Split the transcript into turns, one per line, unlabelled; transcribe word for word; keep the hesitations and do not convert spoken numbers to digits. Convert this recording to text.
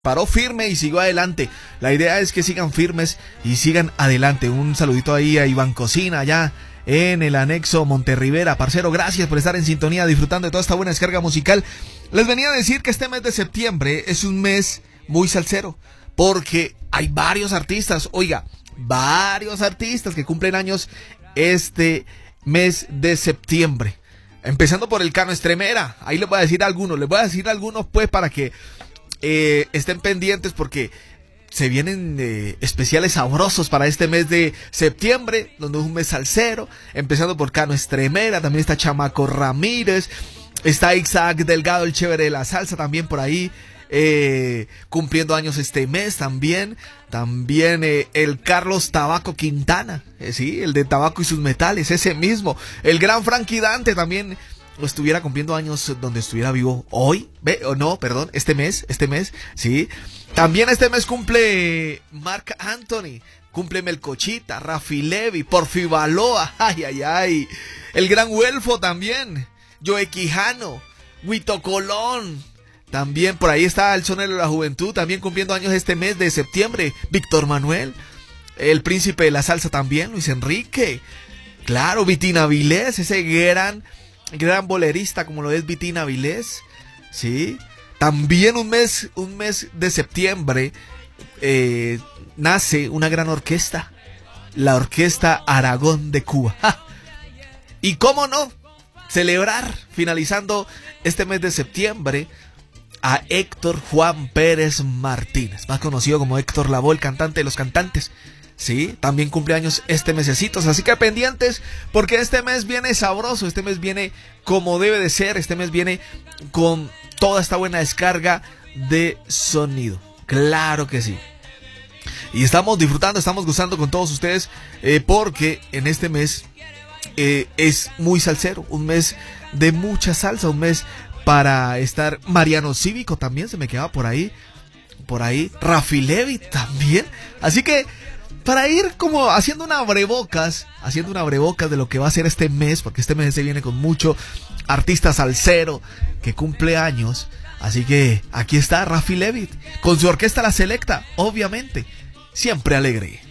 Paró firme y siguió adelante. La idea es que sigan firmes y sigan adelante. Un saludito ahí a Iván Cocina, allá en el anexo Monterrivera. Parcero, gracias por estar en sintonía, disfrutando de toda esta buena descarga musical. Les venía a decir que este mes de septiembre es un mes muy salsero, porque hay varios artistas, oiga, varios artistas que cumplen años este mes de septiembre. Empezando por el Cano Estremera. Ahí les voy a decir algunos, les voy a decir algunos pues para que Eh, estén pendientes, porque se vienen eh, especiales sabrosos para este mes de septiembre, donde es un mes salsero, empezando por Cano Estremera. También está Chamaco Ramírez, está Isaac Delgado, el chévere de la salsa, también por ahí eh, cumpliendo años este mes también. También eh, el Carlos Tabaco Quintana, eh, sí, el de Tabaco y sus metales, ese mismo. El gran Frankie Dante también estuviera cumpliendo años donde estuviera vivo hoy, ve, o no, perdón, este mes, este mes, sí. También este mes cumple Marc Anthony, cumple Melcochita, Rafi Levi, Porfi Baloa, ay, ay, ay. El gran Huelfo también, Joe Quijano, Huito Colón. También por ahí está el Sonero de la Juventud, también cumpliendo años este mes de septiembre, Víctor Manuel. El príncipe de la salsa también, Luis Enrique. Claro, Vitín Avilés, ese gran... gran bolerista como lo es Vitín Avilés, sí. También un mes, un mes de septiembre eh, nace una gran orquesta, la Orquesta Aragón de Cuba. ¡Ja! Y cómo no celebrar, finalizando este mes de septiembre, a Héctor Juan Pérez Martínez, más conocido como Héctor Lavoe, el cantante de los cantantes. Sí, también cumpleaños este mesecito, así que pendientes, porque este mes viene sabroso, este mes viene como debe de ser, este mes viene con toda esta buena descarga de sonido, claro que sí. Y estamos disfrutando, estamos gozando con todos ustedes, eh, porque en este mes eh, es muy salsero, un mes de mucha salsa, un mes para estar. Mariano Cívico también se me quedaba por ahí, por ahí, Rafi Levi también, así que para ir como haciendo una abrebocas, haciendo una abrebocas de lo que va a ser este mes, porque este mes se viene con mucho artista salsero que cumple años. Así que aquí está Rafi Levi con su orquesta La Selecta, obviamente, siempre alegre.